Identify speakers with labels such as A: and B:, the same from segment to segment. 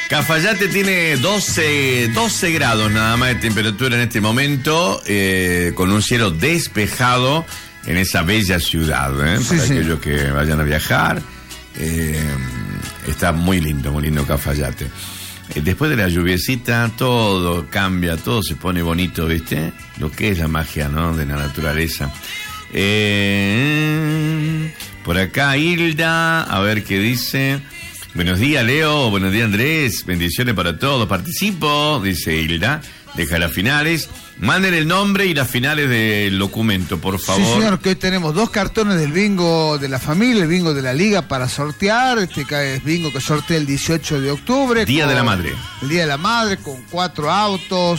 A: Cafayate tiene 12 grados nada más de temperatura en este momento, con un cielo despejado en esa bella ciudad, para aquellos que vayan a viajar. Está muy lindo Cafayate. Después de la lluviecita todo cambia, todo se pone bonito, ¿viste? Lo que es la magia, ¿no?, de la naturaleza. Por acá Hilda, a ver qué dice. Buenos días, Leo. Buenos días, Andrés. Bendiciones para todos. Participo, dice Hilda. Deja las finales. Manden el nombre y las finales del documento, por favor.
B: Sí, señor, que hoy tenemos 2 cartones del bingo de la familia, el bingo de la liga para sortear. Este es bingo que sortea el 18 de octubre.
A: Día de la Madre.
B: El Día de la Madre, con 4 autos,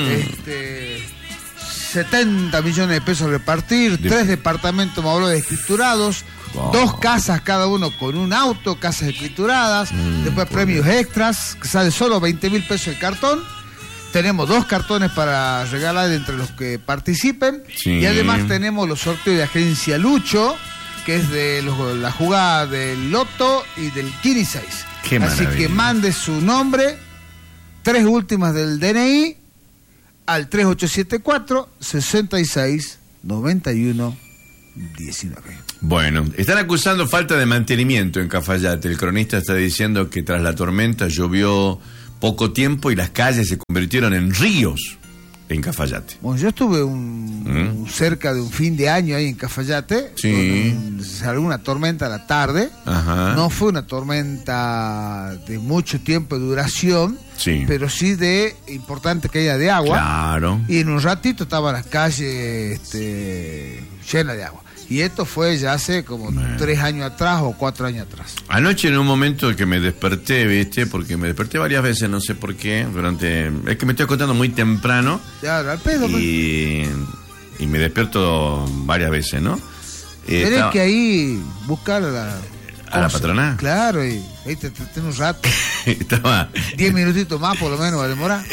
B: 70 millones de pesos a repartir, 3 departamentos móviles escriturados. Wow. 2 casas cada uno con un auto, casas escrituradas, después premios extras, que sale solo 20.000 pesos el cartón. Tenemos 2 cartones para regalar entre los que participen. Sí. Y además tenemos los sorteos de Agencia Lucho, que es de la jugada del Loto y del Kini 6.
A: Qué maravilla.
B: Así que mande su nombre, 3 últimas del DNI, al 3874 66 91 19.
A: Bueno, están acusando falta de mantenimiento en Cafayate. El cronista está diciendo que tras la tormenta llovió poco tiempo y las calles se convirtieron en ríos en Cafayate.
B: Bueno, yo estuve cerca de un fin de año ahí en Cafayate.
A: Sí.
B: Salió una tormenta a la tarde.
A: Ajá.
B: No fue una tormenta de mucho tiempo de duración,
A: sí,
B: pero sí de importante caída de agua.
A: Claro.
B: Y en un ratito estaban las calles llenas de agua. Y esto fue ya hace como 3 años atrás o 4 años atrás.
A: Anoche en un momento que me desperté, ¿viste? Porque me desperté varias veces, no sé por qué. Es que me estoy acostando muy temprano.
B: Ya, al pedo.
A: Y me despierto varias veces, ¿no?
B: Tenés que ahí buscar
A: a la patrona.
B: Claro, y ahí te un rato.
A: Estaba
B: 10 minutitos más por lo menos va a demorar.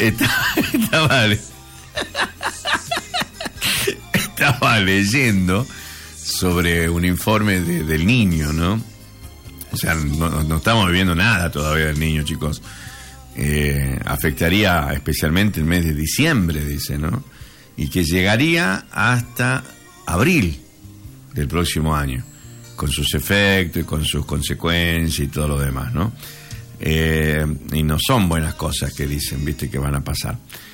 A: Estaba leyendo sobre un informe del niño, ¿no? O sea, no estamos viviendo nada todavía del niño, chicos. Afectaría especialmente el mes de diciembre, dice, ¿no? Y que llegaría hasta abril del próximo año, con sus efectos y con sus consecuencias y todo lo demás, ¿no? Y no son buenas cosas que dicen, viste, que van a pasar.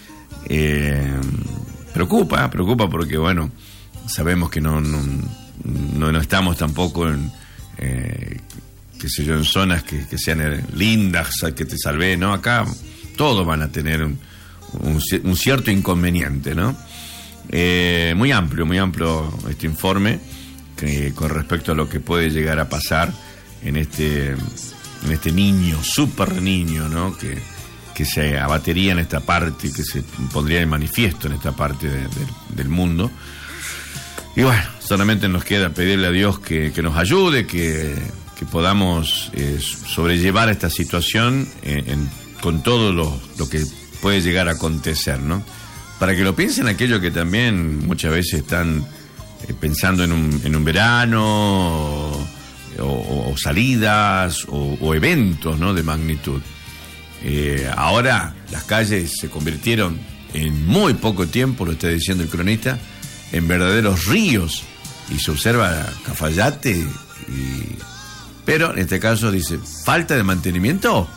A: Preocupa porque, bueno, sabemos que no estamos tampoco en, qué sé yo, en zonas que sean lindas, que te salvé, ¿no? Acá todos van a tener un cierto inconveniente, ¿no? Muy amplio este informe con respecto a lo que puede llegar a pasar en este niño, súper niño, ¿no? Que se abatería en esta parte, que se pondría en manifiesto en esta parte del mundo. Y bueno, solamente nos queda pedirle a Dios que nos ayude, que podamos sobrellevar esta situación con todo lo que puede llegar a acontecer, ¿no? Para que lo piensen aquellos que también muchas veces están pensando en un verano o salidas o eventos, ¿no?, de magnitud. Ahora las calles se convirtieron en muy poco tiempo, lo está diciendo el cronista, en verdaderos ríos, y se observa Cafayate, pero en este caso dice, ¿falta de mantenimiento?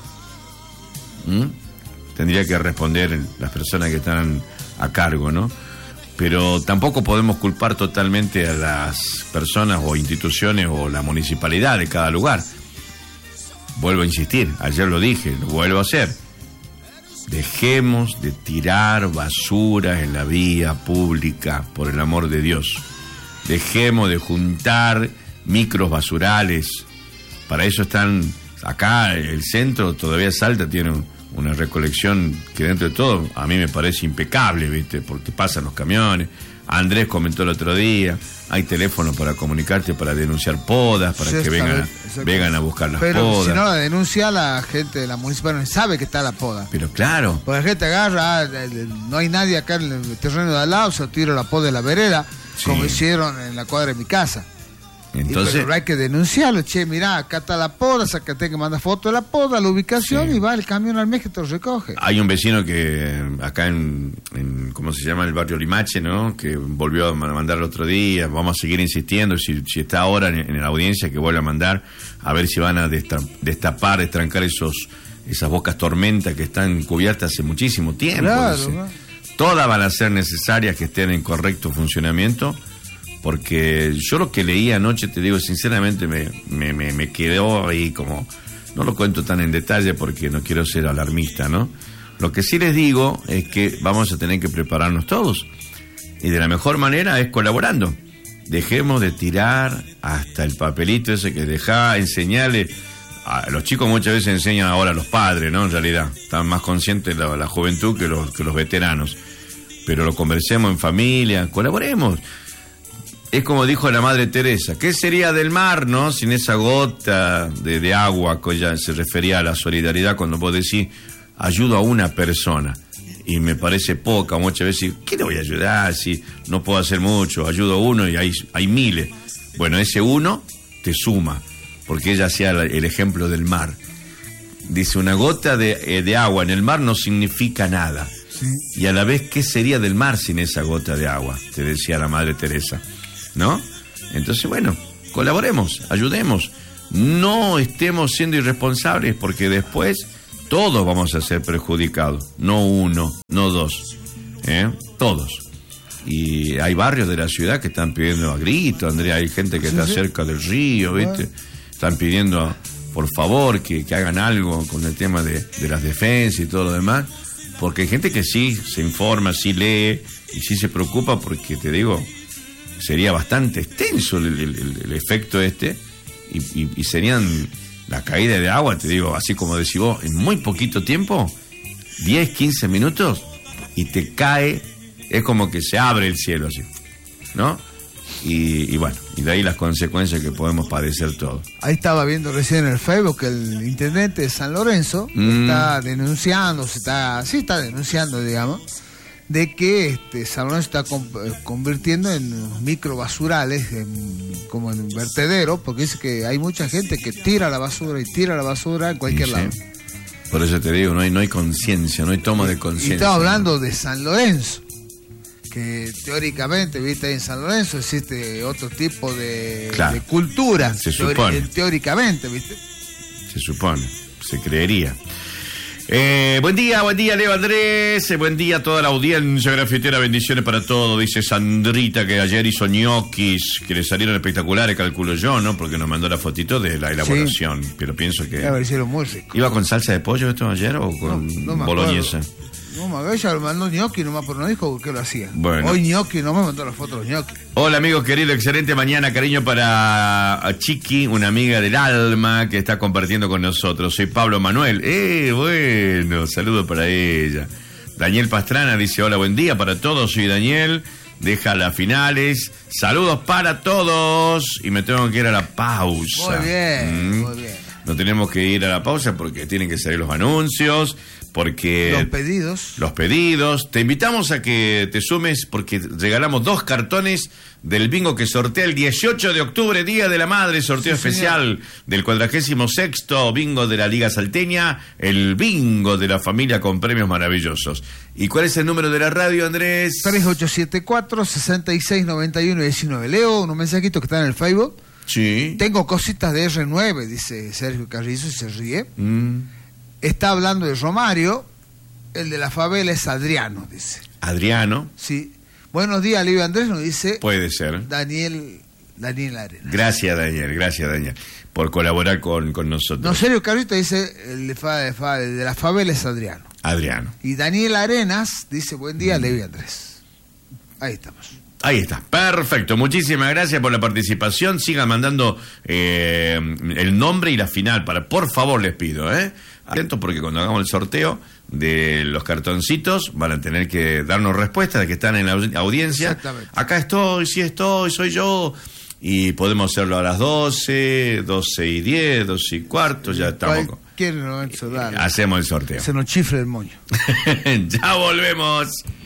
A: Tendría que responder las personas que están a cargo, ¿no? Pero tampoco podemos culpar totalmente a las personas o instituciones o la municipalidad de cada lugar. Vuelvo a insistir, ayer lo dije, lo vuelvo a hacer. Dejemos de tirar basura en la vía pública, por el amor de Dios. Dejemos de juntar micros basurales. Para eso están acá, el centro todavía Salta tiene una recolección que dentro de todo a mí me parece impecable, ¿viste? Porque pasan los camiones. Andrés comentó el otro día, hay teléfono para comunicarte, para denunciar podas, para que vengan a buscar las podas.
B: Pero si no la denuncia, la gente de la municipalidad no sabe que está la poda.
A: Pero claro.
B: Porque la gente agarra, no hay nadie acá en el terreno de al lado, se tira la poda de la vereda, sí, como hicieron en la cuadra de mi casa.
A: Entonces,
B: pero hay que denunciarlo, che, mirá, acá está la poda, tengo que mandar foto de la poda, la ubicación, y va el camión al mes que te lo recoge.
A: Hay un vecino que acá en ¿cómo se llama? El barrio Limache, ¿no? Que volvió a mandar el otro día. Vamos a seguir insistiendo, si está ahora en la audiencia, que vuelva a mandar, a ver si van a destapar, destrancar esas bocas tormentas que están cubiertas hace muchísimo tiempo.
B: Claro, ¿no?
A: Todas van a ser necesarias que estén en correcto funcionamiento. Porque yo lo que leí anoche, te digo sinceramente, me quedó ahí como... No lo cuento tan en detalle porque no quiero ser alarmista, ¿no? Lo que sí les digo es que vamos a tener que prepararnos todos. Y de la mejor manera es colaborando. Dejemos de tirar hasta el papelito ese que enseñarle... A los chicos muchas veces enseñan ahora a los padres, ¿no? En realidad, están más conscientes la juventud que los veteranos. Pero lo conversemos en familia, colaboremos. Es como dijo la Madre Teresa, ¿qué sería del mar, no? Sin esa gota de agua, que ella se refería a la solidaridad cuando vos decís, ayudo a una persona. Y me parece poca, muchas veces, ¿qué le voy a ayudar si no puedo hacer mucho? Ayudo a uno y hay miles. Bueno, ese uno te suma, porque ella hacía el ejemplo del mar. Dice, una gota de agua en el mar no significa nada. Sí. Y a la vez, ¿qué sería del mar sin esa gota de agua? Te decía la Madre Teresa. ¿No? Entonces, bueno, colaboremos, ayudemos. No estemos siendo irresponsables porque después todos vamos a ser perjudicados. No uno, no dos. Todos. Y hay barrios de la ciudad que están pidiendo a grito, Andrea, hay gente que está cerca del río, ¿viste? Están pidiendo, por favor, que hagan algo con el tema de las defensas y todo lo demás. Porque hay gente que sí se informa, sí lee y sí se preocupa porque, te digo... Sería bastante extenso el efecto y serían la caída de agua, te digo, así como decís vos, en muy poquito tiempo, 10, 15 minutos, y te cae, es como que se abre el cielo así, ¿no? Y bueno, y de ahí las consecuencias que podemos padecer todos.
B: Ahí estaba viendo recién en el Facebook que el intendente de San Lorenzo está denunciando, está denunciando, digamos, de que San Lorenzo está convirtiendo en microbasurales, como en vertedero, porque dice que hay mucha gente que tira la basura en cualquier lado.
A: Por eso te digo, no hay conciencia, no hay toma de conciencia.
B: Y estaba hablando de San Lorenzo, que teóricamente, viste, en San Lorenzo existe otro tipo de cultura.
A: Se supone.
B: Teóricamente, viste.
A: Se supone, se creería. Buen día, Leo Andrés, buen día a toda la audiencia grafitera, bendiciones para todos, dice Sandrita, que ayer hizo ñoquis, que le salieron espectaculares, calculo yo, ¿no? Porque nos mandó la fotito de la elaboración, pero pienso que...
B: hicieron muy rico.
A: ¿Iba con salsa de pollo esto ayer o con boloñesa?
B: No, ella lo mandó ñoqui nomás, pero no dijo que lo hacía.
A: Bueno.
B: Hoy ñoqui nomás mandó la foto de los ñoqui.
A: Hola amigos queridos, excelente mañana, cariño para Chiqui, una amiga del alma que está compartiendo con nosotros. Soy Pablo Manuel. Bueno, saludo para ella. Daniel Pastrana dice, hola, buen día para todos, soy Daniel, deja las finales, saludos para todos. Y me tengo que ir a la pausa.
B: Muy bien, muy bien.
A: No tenemos que ir a la pausa porque tienen que salir los anuncios, porque...
B: Los pedidos.
A: Te invitamos a que te sumes porque regalamos 2 cartones del bingo que sortea el 18 de octubre, Día de la Madre, sorteo especial del 46º bingo de la Liga Salteña, el bingo de la familia con premios maravillosos. ¿Y cuál es el número de la radio, Andrés?
B: 3874-6691-19. Leo unos mensajitos que están en el Facebook.
A: Sí.
B: Tengo cositas de R9, dice Sergio Carrizo y se ríe. Está hablando de Romario, el de la favela es Adriano, dice.
A: Adriano.
B: Sí. Buenos días, Livio Andrés, nos dice.
A: Puede ser.
B: Daniel Arenas.
A: Gracias, Daniel, por colaborar con nosotros.
B: No, Sergio Carrizo dice, el de la favela es Adriano.
A: Y
B: Daniel Arenas dice, buen día, Livio Andrés. Ahí estamos.
A: Ahí está, perfecto, muchísimas gracias por la participación, sigan mandando el nombre y la final, por favor les pido, atentos porque cuando hagamos el sorteo de los cartoncitos van a tener que darnos respuestas de que están en la audiencia.
B: Exactamente.
A: Acá estoy, sí estoy, soy yo, y podemos hacerlo a las 12, 12:10, 12:15, ya estamos.
B: Hacemos
A: el sorteo.
B: Se nos chifre el moño.
A: Ya volvemos.